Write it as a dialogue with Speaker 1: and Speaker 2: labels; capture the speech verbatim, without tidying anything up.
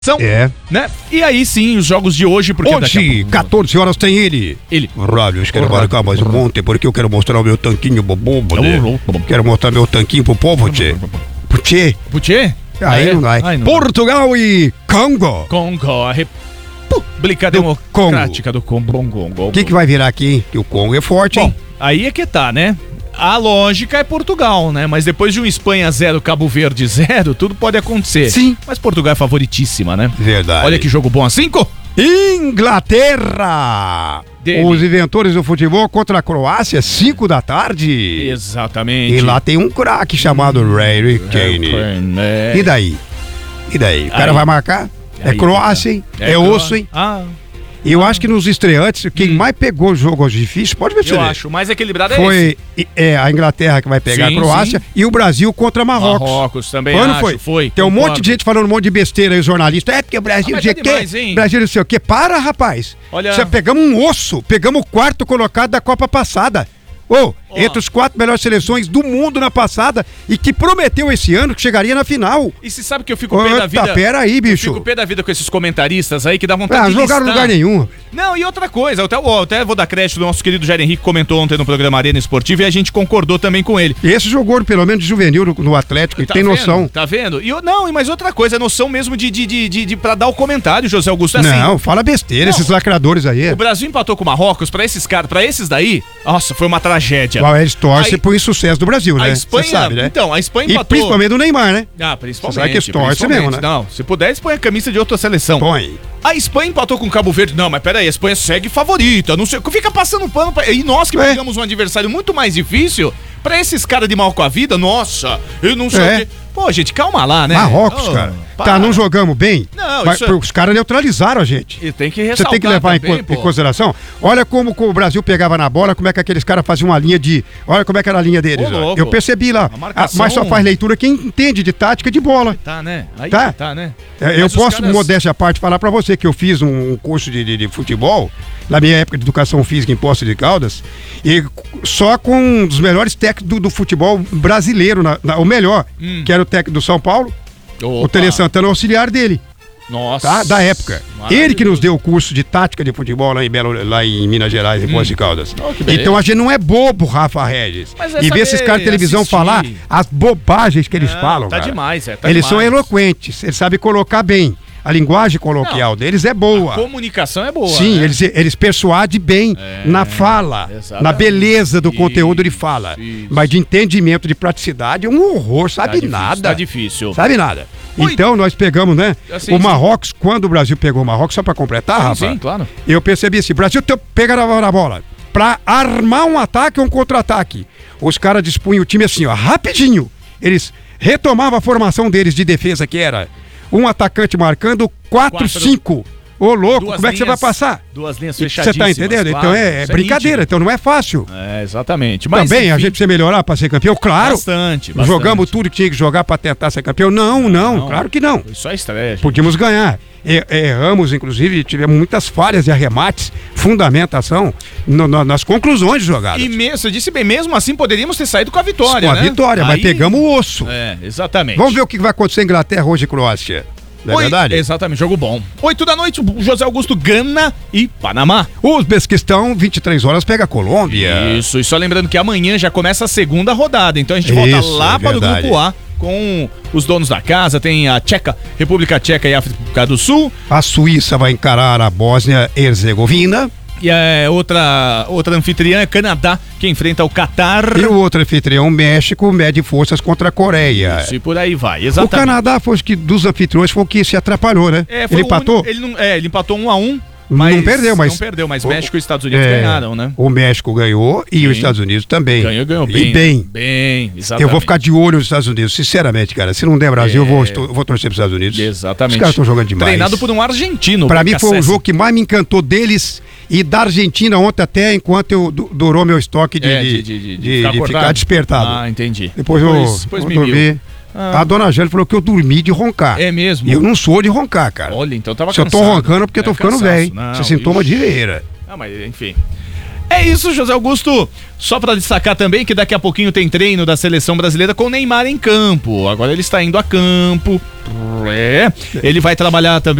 Speaker 1: São,
Speaker 2: é.
Speaker 1: né? E aí sim, os jogos de hoje, porque
Speaker 2: hoje, pouco... catorze horas tem ele.
Speaker 1: Ele.
Speaker 2: Rádio, eu quero marcar mais um monte, porque eu quero mostrar o meu tanquinho bobo, né? Quero mostrar meu tanquinho pro povo, tchê. Tchê.
Speaker 1: Tchê?
Speaker 2: Aí não vai. Portugal e Congo.
Speaker 1: Congo, a República Democrática do Congo.
Speaker 2: O que que vai virar aqui? Que o Congo é forte,
Speaker 1: Bom,
Speaker 2: hein?
Speaker 1: aí é que tá, né? A lógica é Portugal, né? Mas depois de um Espanha zero, Cabo Verde zero, tudo pode acontecer.
Speaker 2: Sim.
Speaker 1: Mas Portugal é favoritíssima, né?
Speaker 2: Verdade.
Speaker 1: Olha que jogo bom a cinco.
Speaker 2: Inglaterra! Dele. Os inventores do futebol contra a Croácia, cinco da tarde.
Speaker 1: Exatamente.
Speaker 2: E lá tem um craque chamado hum, Harry Kane. É. E daí? E daí? O cara aí vai marcar? É aí, Croácia, hein? É, é osso, hein? Ah. E eu ah. acho que nos estreantes, quem hum. mais pegou o jogo difícil, pode ver se
Speaker 1: Eu acho, o mais equilibrado é
Speaker 2: foi
Speaker 1: esse.
Speaker 2: É, a Inglaterra que vai pegar sim, a Croácia sim. e o Brasil contra Marrocos.
Speaker 1: Marrocos também
Speaker 2: Quando
Speaker 1: acho,
Speaker 2: foi?
Speaker 1: foi.
Speaker 2: Tem um
Speaker 1: concordo.
Speaker 2: monte de gente falando um monte de besteira aí, os jornalistas. É porque o Brasil não sei o quê. Brasil não sei o quê. Para, rapaz.
Speaker 1: Olha...
Speaker 2: Você pegamos um osso, pegamos o quarto colocado da Copa passada. Ô, oh, entre os quatro melhores seleções do mundo na passada e que prometeu esse ano que chegaria na final.
Speaker 1: E você sabe que eu fico pé da vida...
Speaker 2: Tá, pera aí, bicho.
Speaker 1: Eu fico pé da vida com esses comentaristas aí que dá vontade
Speaker 2: ah,
Speaker 1: de
Speaker 2: não jogaram lugar nenhum.
Speaker 1: Não, e outra coisa, eu até, eu até vou dar crédito do nosso querido Jair Henrique, comentou ontem no programa Arena Esportiva e a gente concordou também com ele.
Speaker 2: E esse jogou pelo menos de juvenil no, no Atlético e
Speaker 1: tá
Speaker 2: tem
Speaker 1: vendo?
Speaker 2: noção.
Speaker 1: Tá vendo? E eu, não, mas outra coisa, é noção mesmo de, de, de, de, de pra dar o comentário, José Augusto. É
Speaker 2: não,
Speaker 1: assim,
Speaker 2: fala besteira, não, esses lacradores aí.
Speaker 1: O Brasil empatou com o Marrocos, pra esses caras, pra esses daí, nossa, foi uma tragédia.
Speaker 2: Qual eles torcem pro insucesso do Brasil, né?
Speaker 1: A Espanha,
Speaker 2: sabe, né?
Speaker 1: Então, a Espanha empatou.
Speaker 2: E principalmente do Neymar, né?
Speaker 1: Ah, principalmente.
Speaker 2: Você sabe que eles torcem mesmo, né?
Speaker 1: Não, se puder, põe a camisa de outra seleção.
Speaker 2: Põe.
Speaker 1: A Espanha empatou com o Cabo Verde. Não, mas peraí, a Espanha segue favorita. Não sei, fica passando pano pra... E nós que é. pegamos um adversário muito mais difícil, pra esses caras de mal com a vida, nossa, eu não sei é. o quê. Pô, gente, calma lá, né?
Speaker 2: Marrocos, oh, cara. Para. Tá, não jogamos bem.
Speaker 1: Não,
Speaker 2: mas,
Speaker 1: isso...
Speaker 2: Os caras neutralizaram a gente.
Speaker 1: E tem que
Speaker 2: Você tem que levar
Speaker 1: também,
Speaker 2: em, em consideração. Olha como o Brasil pegava na bola, como é que aqueles caras faziam uma linha de... Olha como é que era a linha deles. Ô, eu percebi lá. Marcação... Mas só faz leitura quem entende de tática de bola.
Speaker 1: Tá, né? Aí
Speaker 2: tá,
Speaker 1: tá né?
Speaker 2: É, eu posso, caras... modéstia à parte, falar pra você que eu fiz um curso de, de, de futebol, na minha época de educação física em Poços de Caldas, e só com um dos melhores técnicos do, do futebol brasileiro, na, na, o melhor, hum. que era o técnico do São Paulo, Opa. o Tele Santana, auxiliar dele.
Speaker 1: Nossa.
Speaker 2: Tá? Da época. Ele que nos deu o curso de tática de futebol lá em, Belo, lá em Minas Gerais, em hum. Poços de Caldas. Oh, então a gente não é bobo, Rafa Regis. E ver esses caras de televisão assistir. falar as bobagens que eles não, falam.
Speaker 1: Tá
Speaker 2: cara.
Speaker 1: demais, é. Tá
Speaker 2: eles
Speaker 1: demais.
Speaker 2: são eloquentes, eles sabem colocar bem. A linguagem coloquial não, deles é boa.
Speaker 1: A comunicação é boa.
Speaker 2: Sim,
Speaker 1: né?
Speaker 2: eles, eles persuadem bem é, na fala, exatamente. na beleza do isso, conteúdo de fala. Isso. Mas de entendimento, de praticidade, é um horror, sabe tá nada.
Speaker 1: Difícil, tá difícil.
Speaker 2: Sabe nada. Oi. Então nós pegamos, né? Assim, o Marrocos, sim. quando o Brasil pegou o Marrocos, só pra completar, sim, Rafa.
Speaker 1: Sim, claro.
Speaker 2: Eu percebi assim, o Brasil pega na bola pra armar um ataque ou um contra-ataque. Os caras dispunham o time assim, ó, rapidinho. Eles retomavam a formação deles de defesa, que era... Um atacante marcando quatro cinco. Ô, louco, duas como é que linhas, você vai passar?
Speaker 1: Duas linhas fechadíssimas.
Speaker 2: Você tá entendendo?
Speaker 1: Claro,
Speaker 2: então é, é brincadeira, é então não é fácil.
Speaker 1: É, exatamente. Mas,
Speaker 2: Também
Speaker 1: enfim,
Speaker 2: a gente precisa melhorar pra ser campeão, claro.
Speaker 1: Bastante, bastante.
Speaker 2: Jogamos tudo que tinha que jogar pra tentar ser campeão. Não, não, não claro que não.
Speaker 1: Foi só estreia.
Speaker 2: Podíamos ganhar. Erramos, inclusive, tivemos muitas falhas de arremates, fundamentação no, no, nas conclusões de jogada.
Speaker 1: E mesmo, você disse bem, mesmo assim poderíamos ter saído com a vitória,
Speaker 2: Com a
Speaker 1: né?
Speaker 2: vitória, Aí... mas pegamos o osso.
Speaker 1: É, exatamente.
Speaker 2: Vamos ver o que vai acontecer em Inglaterra hoje e Croácia. Não é
Speaker 1: Oi,
Speaker 2: verdade?
Speaker 1: Exatamente, jogo bom. Oito da noite, José Augusto, Gana e Panamá.
Speaker 2: O Uzbequistão, vinte e três horas, pega a Colômbia.
Speaker 1: Isso, e só lembrando que amanhã já começa a segunda rodada, então a gente volta Isso, lá é para o Grupo A com os donos da casa, tem a Tcheca, República Tcheca e África do Sul.
Speaker 2: A Suíça vai encarar a Bósnia-Herzegovina.
Speaker 1: E a outra, outra anfitriã é Canadá, que enfrenta o Catar.
Speaker 2: E o outro anfitrião, México, mede forças contra a Coreia.
Speaker 1: Isso, e por aí vai, exatamente.
Speaker 2: O Canadá foi que dos anfitriões foi o que se atrapalhou, né?
Speaker 1: É, foi
Speaker 2: ele empatou?
Speaker 1: Único, ele, não, é, ele empatou um a um. Mas
Speaker 2: não perdeu, mas...
Speaker 1: Não perdeu, mas o México e os Estados Unidos
Speaker 2: é,
Speaker 1: ganharam, né?
Speaker 2: O México ganhou e Sim. os Estados Unidos também.
Speaker 1: Ganhou, ganhou bem.
Speaker 2: E bem.
Speaker 1: Bem, exatamente.
Speaker 2: Eu vou ficar de olho nos Estados Unidos, sinceramente, cara. Se não der Brasil, é... eu, vou, eu vou torcer para os Estados Unidos.
Speaker 1: Exatamente.
Speaker 2: Os caras estão jogando demais.
Speaker 1: Treinado por um argentino.
Speaker 2: Para mim foi o jogo que mais me encantou deles e da Argentina ontem até enquanto eu durou meu estoque de,
Speaker 1: é,
Speaker 2: de,
Speaker 1: de, de, de,
Speaker 2: de,
Speaker 1: ficar,
Speaker 2: de ficar despertado.
Speaker 1: Ah, entendi.
Speaker 2: Depois, depois eu,
Speaker 1: depois
Speaker 2: eu
Speaker 1: me
Speaker 2: dormi. Ah. A dona Jane falou que eu dormi de roncar.
Speaker 1: É mesmo?
Speaker 2: E eu não sou de roncar, cara.
Speaker 1: Olha, então tava
Speaker 2: Se
Speaker 1: cansado.
Speaker 2: Se eu tô roncando é porque eu tô é ficando velho. Isso é sintoma de veira.
Speaker 1: Ah, mas enfim. É isso, José Augusto. Só pra destacar também que daqui a pouquinho tem treino da seleção brasileira com o Neymar em campo. Agora ele está indo a campo. É. Ele vai trabalhar também